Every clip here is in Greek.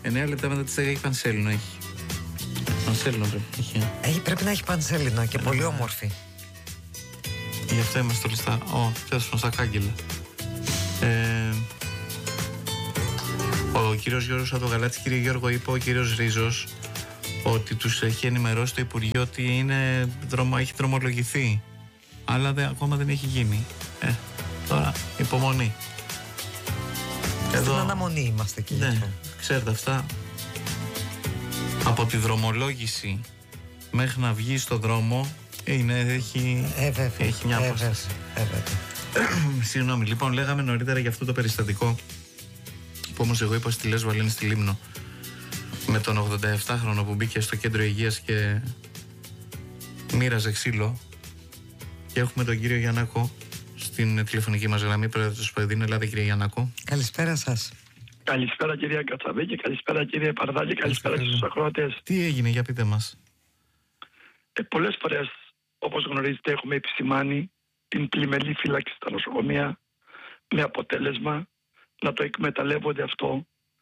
9 λεπτά μετά τη 10 έχει πανσέλινο. Έχει. Πανσέλινο πρέπει να έχει πανσέλινο και πολύ όμορφη. Γι' αυτό είμαστε στο λιστά. Φτιάσουμε στα κάγκελα. Ο κύριος Γιώργος από το Γαλάτσι, κύριε Γιώργο, είπε ο κύριος Ρίζος ότι τους έχει ενημερώσει το Υπουργείο ότι έχει δρομολογηθεί. Αλλά ακόμα δεν έχει γίνει. Τώρα υπομονή. Στην αναμονή είμαστε και ναι, ξέρετε αυτά. Από τη δρομολόγηση μέχρι να βγει στο δρόμο έχει μια απόσταση. Συγγνώμη, λοιπόν, λέγαμε νωρίτερα για αυτό το περιστατικό που όμως εγώ είπα στη Λέσβο, αλλά είναι στη Λίμνο, με τον 87χρονο που μπήκε στο κέντρο υγείας και μοίραζε ξύλο. Και έχουμε τον κύριο Γιαννάκο στην τηλεφωνική μας γραμμή, πρόεδρος του Σπαϊδίνου. Ελάτε, κύριε Γιαννάκο. Καλησπέρα σας. Καλησπέρα, κυρία Κατσαβέκη, καλησπέρα, κύριε Παρδάκη, καλησπέρα στους ακροατές. Τι έγινε, για πείτε μας. Πολλές φορές, όπως γνωρίζετε, έχουμε επισημάνει την πλημελή φύλαξη στα νοσοκομεία, με αποτέλεσμα να το εκμεταλλεύονται αυτό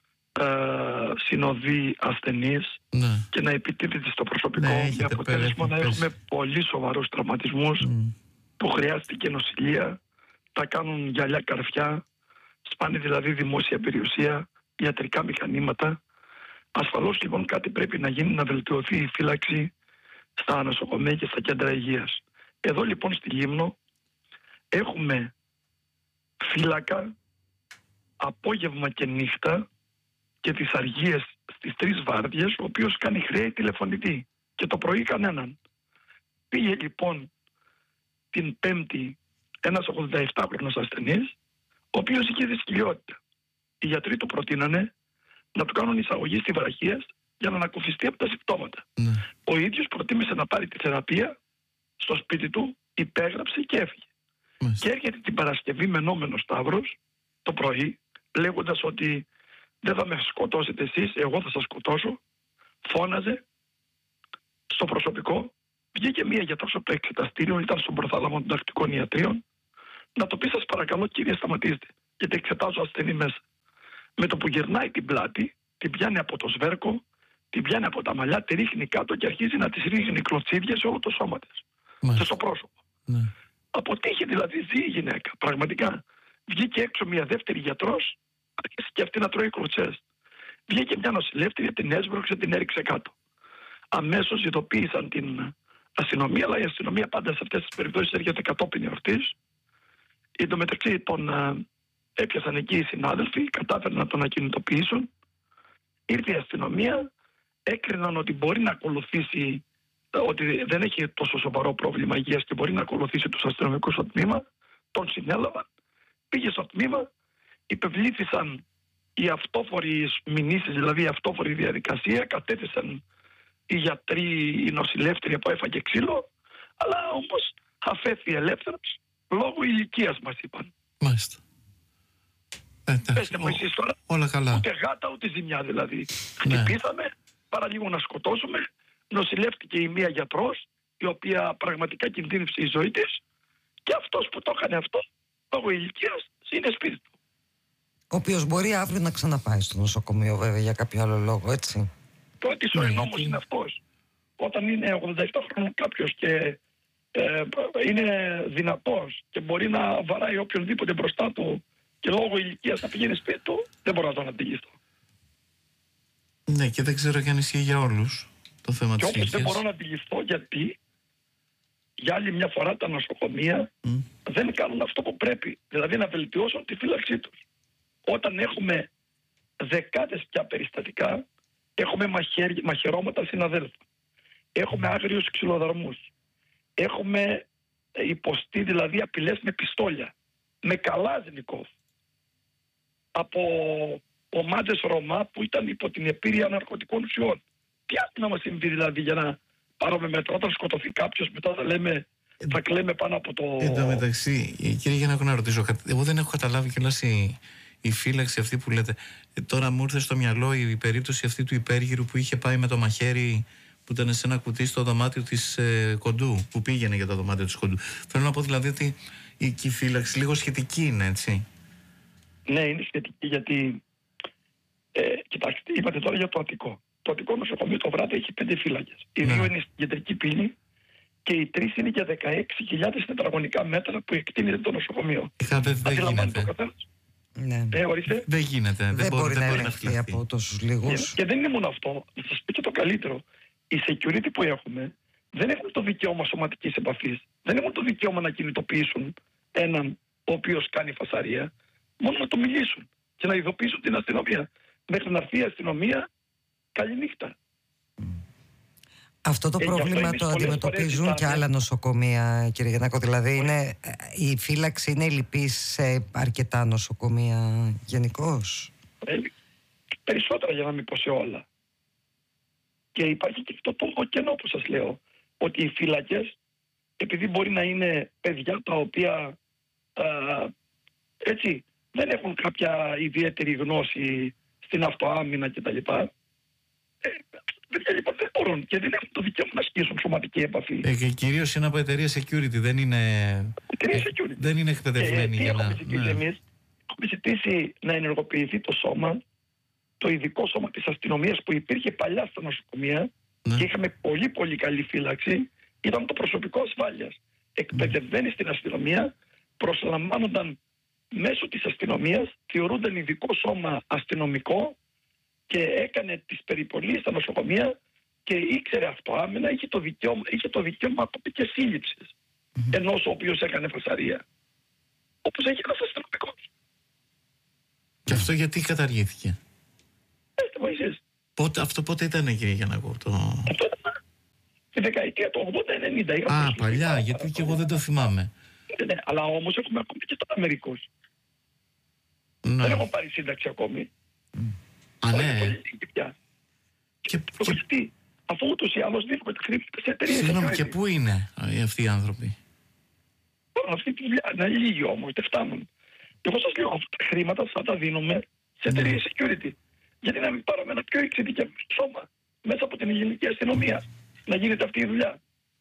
συνοδοί ασθενείς, ναι, και να επιτίθεται στο προσωπικό, ναι, με αποτέλεσμα να έχουμε πολύ σοβαρούς τραυματισμούς που χρειάστηκε νοσηλεία, τα κάνουν γυαλιά καρφιά, σπάνε δηλαδή δημόσια περιουσία, ιατρικά μηχανήματα. Ασφαλώς λοιπόν κάτι πρέπει να γίνει, να βελτιωθεί η φύλαξη στα νοσοκομεία και στα κέντρα υγείας. Εδώ λοιπόν στη Λίμνο έχουμε φύλακα απόγευμα και νύχτα και τις αργίες στις 3 βάρδιες, ο οποίος κάνει χρέη τηλεφωνητή και το πρωί κανέναν. Πήγε λοιπόν την Πέμπτη ένας 87χρονος ασθενής, ο οποίος είχε δυσκολιότητα. Οι γιατροί του προτείνανε να του κάνουν εισαγωγή στη βραχίας για να ανακουφιστεί από τα συμπτώματα. Ο ίδιος προτίμησε να πάρει τη θεραπεία στο σπίτι του, υπέγραψε και έφυγε. Και έρχεται την Παρασκευή μενόμενο Σταύρος το πρωί, λέγοντας ότι δεν θα με σκοτώσετε εσείς, εγώ θα σας σκοτώσω. Φώναζε στο προσωπικό. Βγήκε μία γιατρός από το εξεταστήριο, ήταν στον προθάλαμο των τακτικών ιατρίων, να το πει: σας παρακαλώ κύριε, σταματήστε, γιατί εξετάζω ασθενή μέσα. Με το που γυρνάει την πλάτη, την πιάνει από το σβέρκο, την πιάνει από τα μαλλιά, τη ρίχνει κάτω και αρχίζει να της ρίχνει κλωτσίδια σε όλο το σώμα της. Και στο πρόσωπο. Από τύχη δηλαδή ζει η γυναίκα. Πραγματικά. Βγήκε έξω μια δεύτερη γιατρός, άρχισε και αυτή να τρώει κλωτσές. Βγήκε μια νοσηλεύτρια, την έσβρωξε, την έριξε κάτω. Αμέσως ειδοποίησαν την αστυνομία, αλλά η αστυνομία πάντα σε αυτές τις περιπτώσεις έρχεται κατόπιν εορτής. Εν τω μεταξύ τον έπιασαν εκεί οι συνάδελφοι, κατάφεραν να τον ακινητοποιήσουν. Ήρθε η αστυνομία, έκριναν ότι μπορεί να ακολουθήσει, ότι δεν έχει τόσο σοβαρό πρόβλημα υγείας και μπορεί να ακολουθήσει τους αστυνομικούς στο τμήμα. Τον συνέλαβαν, πήγε στο τμήμα, υπευλήθησαν οι αυτόφοροι μηνύσεις, δηλαδή η αυτόφορη διαδικασία, κατέθεσαν οι γιατροί, η νοσηλεύτρια που έφαγε ξύλο, αλλά όμως αφέθη ελεύθερος λόγω ηλικίας, μας είπαν. Μάλιστα. Πέστε μου εσείς τώρα, όλα καλά. Ούτε γάτα ούτε ζημιά δηλαδή. Χτυπήσαμε, παρά λίγο να σκοτώσουμε, νοσηλεύτηκε η μία γιατρός, η οποία πραγματικά κινδύνευσε η ζωή της, και αυτός που το έκανε αυτό, λόγω ηλικίας, είναι σπίτι του. Ο οποίος μπορεί αύριο να ξαναπάει στο νοσοκομείο, βέβαια, για κάποιο άλλο λόγο, έτσι. Πρώτης ο νόμος είναι αυτός. Όταν είναι 87 χρόνων κάποιος και είναι δυνατός και μπορεί να βαράει οποιονδήποτε μπροστά του και λόγω ηλικίας να πηγαίνει σπίτι του, δεν μπορώ να τον αντιληφθώ. Ναι, και δεν ξέρω και αν ισχύει για όλους το θέμα της ηλικίας. Και όπως δεν μπορώ να αντιληφθώ, γιατί για άλλη μια φορά τα νοσοκομεία δεν κάνουν αυτό που πρέπει, δηλαδή να βελτιώσουν τη φύλαξή τους. Όταν έχουμε δεκάδες πια περιστατικά, έχουμε μαχαιρώματα συναδέλφων, έχουμε άγριους ξυλοδαρμούς, έχουμε υποστεί δηλαδή απειλές με πιστόλια, με καλάζνικοφ, από ομάδες Ρωμά που ήταν υπό την επίρρεια ναρκωτικών ουσιών. Τι άλλο να μας συμβεί δηλαδή για να πάρουμε μέτρα? Όταν σκοτωθεί κάποιος, μετά θα κλαίμε πάνω από το... Εν τω μεταξύ, κύριε Γιαννάκο, να ρωτήσω κάτι. Εγώ δεν έχω καταλάβει κιόλας η φύλαξη αυτή που λέτε. Τώρα μου ήρθε στο μυαλό η περίπτωση αυτή του υπέργυρου που είχε πάει με το μαχαίρι που ήταν σε ένα κουτί στο δωμάτιο της Κοντού, που πήγαινε για το δωμάτιο της Κοντού. Θέλω να πω δηλαδή ότι η φύλαξη λίγο σχετική είναι, έτσι. Ναι, είναι σχετική, γιατί Κοιτάξτε, είπατε τώρα για το Αττικό. Το Αττικό νοσοκομείο το βράδυ έχει 5 φύλακες. Οι 2 είναι στην κεντρική πύλη και οι 3 είναι για 16.000 τετραγωνικά μέτρα που εκτείνεται το νοσοκομείο. Δεν γίνεται. Ναι. Δεν γίνεται. Δεν μπορεί να ελεγχθεί από τόσους λίγους. Και δεν είναι μόνο αυτό. Θα σας πω και το καλύτερο. Οι security που έχουμε δεν έχουν το δικαίωμα σωματικής επαφής. Δεν έχουν το δικαίωμα να κινητοποιήσουν έναν ο οποίος κάνει φασαρία. Μόνο να το μιλήσουν και να ειδοποιήσουν την αστυνομία. Μέχρι να έρθει η αστυνομία, καληνύχτα. Αυτό το πρόβλημα το αντιμετωπίζουν και άλλα νοσοκομεία, κύριε Γιαννάκο. Δηλαδή η φύλαξη είναι λυπής σε αρκετά νοσοκομεία γενικώς. Περισσότερα, για να μην πω σε όλα. Και υπάρχει και αυτό το κενό που σας λέω. Ότι οι φύλακες, επειδή μπορεί να είναι παιδιά τα οποία έτσι δεν έχουν κάποια ιδιαίτερη γνώση στην αυτοάμυνα κτλ. Λοιπόν, δεν μπορούν και δεν έχουν το δικαίωμα να ασκήσουν σωματική επαφή. Και κυρίως είναι από εταιρεία security, δεν είναι εκπαιδευμένοι για να... Εμείς έχουμε ζητήσει να ενεργοποιηθεί το σώμα, το ειδικό σώμα της αστυνομίας που υπήρχε παλιά στα νοσοκομεία και είχαμε πολύ πολύ καλή φύλαξη, ήταν το προσωπικό ασφάλειας. Εκπαιδευμένοι στην αστυνομία, προσλαμβάνονταν μέσω της αστυνομίας, θεωρούνταν ειδικό σώμα αστυνομικό και έκανε τις περιπολίες στα νοσοκομεία και ήξερε αυτοάμυνα, είχε το δικαίωμα από και σύλληψης ενός ο οποίος έκανε φασαρία. Όπως έχει ένας αστυνομικός. Και αυτό γιατί καταργήθηκε? Πετε μου εσείς. Αυτό πότε ήταν, κύριε Γιαννάκο? Αυτό ήταν τη δεκαετία του 80-90. Παλιά, γιατί και εγώ δεν το θυμάμαι. Ναι, αλλά όμως έχουμε ακόμη και τώρα μερικούς. Δεν έχω πάρει σύνταξη ακόμη. Ναι. Γιατί, αφού ούτως ή άλλως δίνουμε τα χρήματα σε εταιρείες. Συγγνώμη, και πού είναι αυτοί οι άνθρωποι? Αυτή τη δουλειά είναι λίγοι όμως, δεν φτάνουν. Εγώ σας λέω, αυτά τα χρήματα θα τα δίνουμε σε εταιρείες security. Γιατί να μην πάρουμε ένα πιο εξειδικευμένο σώμα μέσα από την ελληνική αστυνομία να γίνεται αυτή η δουλειά.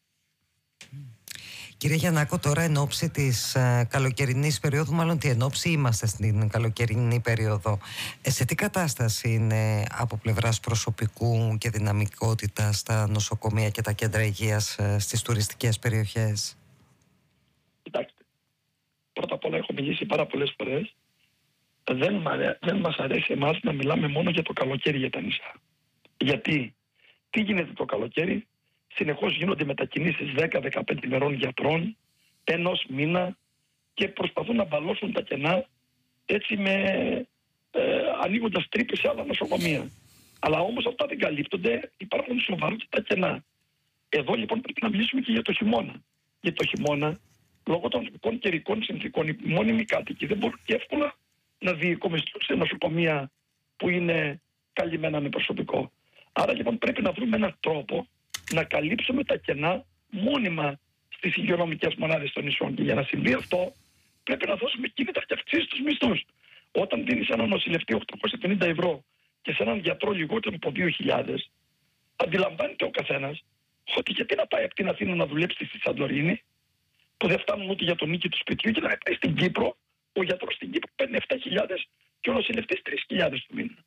Κύριε Γιαννάκο, τώρα εν ώψη της καλοκαιρινής περίοδου, μάλλον τι εν ώψη είμαστε στην καλοκαιρινή περίοδο, σε τι κατάσταση είναι από πλευράς προσωπικού και δυναμικότητα στα νοσοκομεία και τα κέντρα υγείας στις τουριστικές περιοχές? Κοιτάξτε, πρώτα απ' όλα έχω μιλήσει πάρα πολλές φορές. Δεν μας αρέσει εμάς να μιλάμε μόνο για το καλοκαίρι για τα νησιά. Γιατί, τι γίνεται το καλοκαίρι? Συνεχώς γίνονται μετακινήσεις 10-15 ημερών γιατρών, ενός μήνα και προσπαθούν να μπαλώσουν τα κενά έτσι ανοίγοντας τρύπες σε άλλα νοσοκομεία. Αλλά όμως αυτά δεν καλύπτονται, υπάρχουν σοβαρότητα κενά. Εδώ λοιπόν πρέπει να μιλήσουμε και για το χειμώνα. Για το χειμώνα, λόγω των καιρικών συνθήκων, οι μόνιμοι κάτοικοι δεν μπορούν και εύκολα να διοικομιστούν σε νοσοκομεία που είναι καλυμμένα με προσωπικό. Άρα λοιπόν πρέπει να βρούμε έναν τρόπο να καλύψουμε τα κενά μόνιμα στις υγειονομικές μονάδες των νησιών. Και για να συμβεί αυτό, πρέπει να δώσουμε κίνητρα και αυξήσεις στους μισθούς. Όταν δίνεις έναν νοσηλευτή 850 ευρώ και σε έναν γιατρό λιγότερο από 2.000, αντιλαμβάνεται ο καθένας ότι γιατί να πάει από την Αθήνα να δουλέψει στη Σαντορίνη, που δεν φτάνουν ούτε για τον νίκη του σπιτιού, και να πάει στην Κύπρο, ο γιατρός στην Κύπρο παίρνει 7.000 και ο νοσηλευτής 3.000 το μήνα.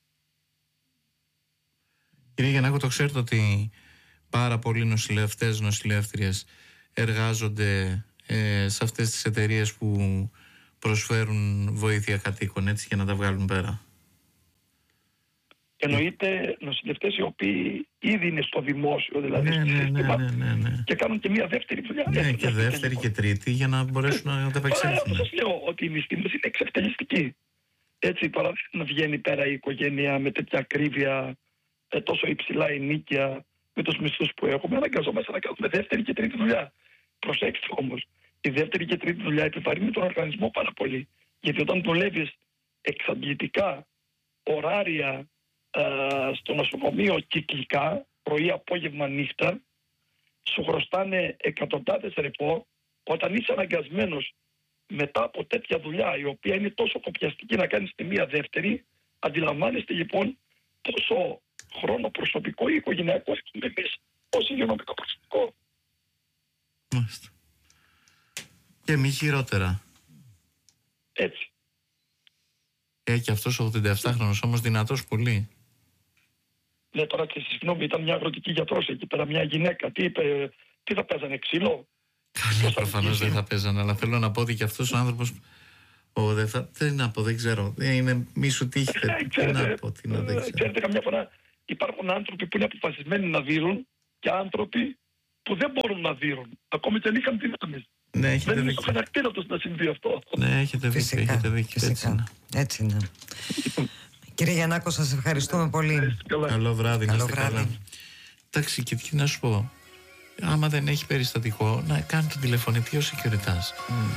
Κύριε Γιαννάκο, το ξέρετε ότι πάρα πολλοί νοσηλευτές, νοσηλεύτριες εργάζονται σε αυτές τις εταιρείες που προσφέρουν βοήθεια κατοίκων, έτσι, για να τα βγάλουν πέρα? Εννοείται νοσηλευτές οι οποίοι ήδη είναι στο δημόσιο, δηλαδή στο σύστημα, και κάνουν και μια δεύτερη δουλειά. Ναι, και δεύτερη και τρίτη για να μπορέσουν να τα επεξέλθουν. Σας λέω ότι η μισθή μας είναι εξευτελιστική. Έτσι, τώρα δεν βγαίνει πέρα η οικογένεια με τέτοια ακρίβεια, τόσο υψηλά ενοίκια, με τους μισθούς που έχουμε, αναγκαζόμαστε να κάνουμε δεύτερη και τρίτη δουλειά. Προσέξτε όμως, η δεύτερη και τρίτη δουλειά επιβαρύνει τον οργανισμό πάρα πολύ. Γιατί όταν δουλεύεις εξαντλητικά ωράρια στο νοσοκομείο κυκλικά, πρωί, απόγευμα, νύχτα, σου χρωστάνε εκατοντάδες ρεπό. Όταν είσαι αναγκασμένος μετά από τέτοια δουλειά, η οποία είναι τόσο κοπιαστική, να κάνεις τη μία δεύτερη, αντιλαμβάνεστε λοιπόν πόσο χρόνο προσωπικό ή οικογενειακό έχουμε εμείς ως υγειονομικό προσωπικό. Μάλιστα. Και μη χειρότερα. Έτσι. Και αυτός ο 87χρονος όμως δυνατός πολύ. Ναι, τώρα και συγγνώμη, ήταν μια αγροτική γιατρός εκεί πέρα, μια γυναίκα. Τι είπε, τι θα παίζανε, ξύλο? Καλά, προφανώς δεν θα παίζανε, αλλά θέλω να πω ότι και αυτός ο άνθρωπος. Τι να πω, δεν ξέρω. Είναι μη σου τύχεται. Τι να πω, τι να δεν ξέρω. Ξέρετε, καμιά φορά υπάρχουν άνθρωποι που είναι αποφασισμένοι να δείρουν και άνθρωποι που δεν μπορούν να δείρουν. Ακόμη και αν είχαν δυνάμεις. Ναι, έχετε δεν είναι στο χαρακτήρα τους να συμβεί αυτό. Ναι, έχετε δίκιο. Έτσι είναι. Κύριε Γιαννάκο, σας ευχαριστούμε πολύ. Καλό βράδυ. Καλό βράδυ. Εντάξει, και τι να σου πω. Άμα δεν έχει περιστατικό, να κάνει τον τηλεφωνητή ο securitas.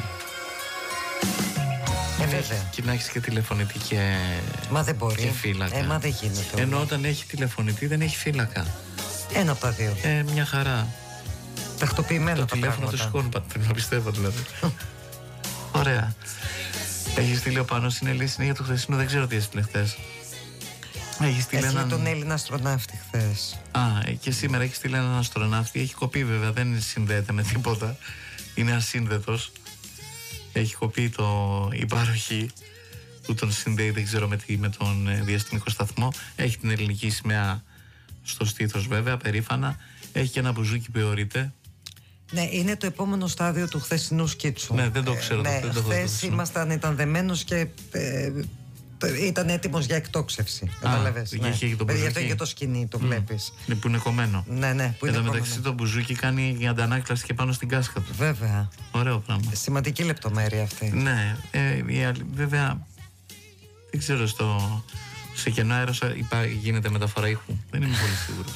Και να έχεις και τηλεφωνητή και. Μα δεν μπορεί. Και φύλακα. Μα δεν γίνεται. Ενώ όταν έχει τηλεφωνητή δεν έχει φύλακα. Ένα από τα δύο. Μια χαρά. Τακτοποιημένα το τηλέφωνο του σηκώνει, να πιστεύω δηλαδή. Ωραία. Έχει στείλει ο Πάνος είναι για το χθεσινό, δεν ξέρω τι έστειλε χθες. Έχει στείλει έναν... τον Έλληνα αστροναύτη χθες. Και σήμερα έχει στείλει έναν αστροναύτη. Έχει κοπεί βέβαια, δεν συνδέεται με τίποτα. Είναι ασύνδετος. Έχει κοπεί η παροχή που τον συνδέει, δεν ξέρω με τον διαστημικό σταθμό. Έχει την ελληνική σημαία στο στήθος βέβαια, περήφανα. Έχει και ένα μπουζούκι που αιωρείται. Ναι, είναι το επόμενο στάδιο του χθεσινού σκίτσου. Ναι, δεν το ξέρω. Χθες ήταν δεμένος και ήταν έτοιμος για εκτόξευση. Καταλαβες. Ναι. Είχε το γι' αυτό και το σκηνή το βλέπεις. Που είναι κομμένο. Ναι, που είναι κομμένο. Μεταξύ το μπουζούκι κάνει η αντανάκλαση και πάνω στην κάσκα του. Βέβαια. Ωραίο πράγμα. Σημαντική λεπτομέρεια αυτή. Ναι, βέβαια δεν ξέρω σε κενό αέρος γίνεται μεταφορά ήχου. Δεν είμαι πολύ σίγουρος.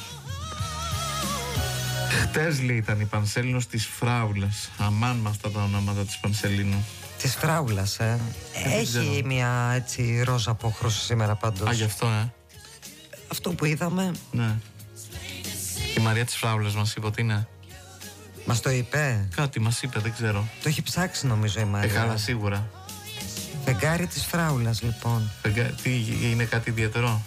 Χτες λέει ήταν η Πανσέλινος της Φράουλας. Αμάν με αυτά τα ονόματα της Πανσελίνου. Της Φράουλας, Έχει μια έτσι ροζ απόχρωση σήμερα πάντως. Γι' αυτό, Αυτό που είδαμε. Ναι. Η Μαρία της Φράουλας μας είπε ότι είναι. Μας το είπε. Κάτι μας είπε, δεν ξέρω. Το έχει ψάξει νομίζω η Μαρία. Καλά, σίγουρα. Φεγγάρι της Φράουλας λοιπόν. Τι είναι κάτι ιδιαίτερο?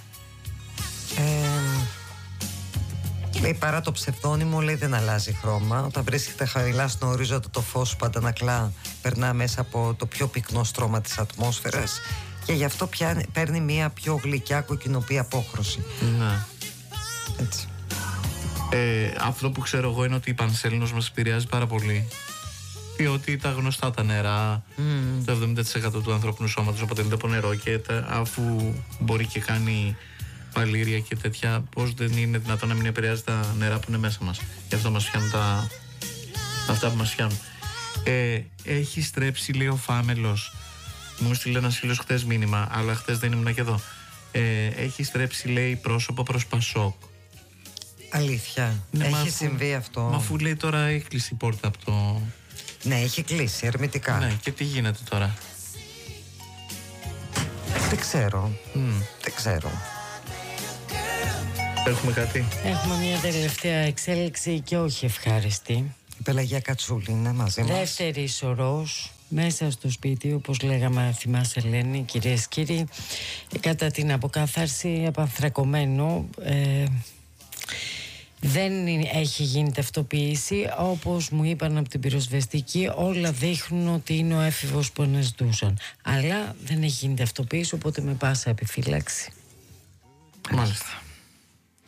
Λέει παρά το ψευδόνυμο, λέει δεν αλλάζει χρώμα. Όταν βρίσκεται χαμηλά στον ορίζοντα το φως που αντανακλά περνά μέσα από το πιο πυκνό στρώμα της ατμόσφαιρας και γι' αυτό παίρνει μια πιο γλυκιά κοκκινοπή απόχρωση. Ναι. Έτσι. Αυτό που ξέρω εγώ είναι ότι η Πανσέλινος μας επηρεάζει πάρα πολύ. Διότι τα γνωστά τα νερά, το 70% του ανθρώπινου σώματος αποτελείται από νερό και αφού μπορεί και κάνει παλήρια και τέτοια, πώς δεν είναι δυνατόν να μην επηρεάζει τα νερά που είναι μέσα μας. Γι' αυτό μας φτιάνουν αυτά που μας φτιάνουν. Έχει στρέψει, λέει ο Φάμελος. Μου στείλε ένας φίλος χτες μήνυμα, αλλά χτες δεν ήμουν και εδώ. Έχει στρέψει, λέει, πρόσωπο προς Πασόκ. Αλήθεια. Ναι, έχει συμβεί αυτό. Μα αφού λέει τώρα έχει κλείσει η πόρτα από το. Ναι, έχει κλείσει ερμητικά. Ναι, και τι γίνεται τώρα? Δεν ξέρω. Δεν ξέρω. Έχουμε κάτι? Έχουμε μια τελευταία εξέλιξη και όχι ευχάριστη. Η Πελαγία Κατσούλη είναι μαζί μας. Δεύτερη σωρός μέσα στο σπίτι, όπως λέγαμε, θυμάσαι Ελένη, κυρίες και κύριοι, κατά την αποκάθαρση απανθρακωμένο. Δεν έχει γίνει ταυτοποίηση. Όπως μου είπαν από την πυροσβεστική, όλα δείχνουν ότι είναι ο έφηβος που αναζητούσαν. Αλλά δεν έχει γίνει ταυτοποίηση, οπότε με πάσα επιφύλαξη. Μάλιστα.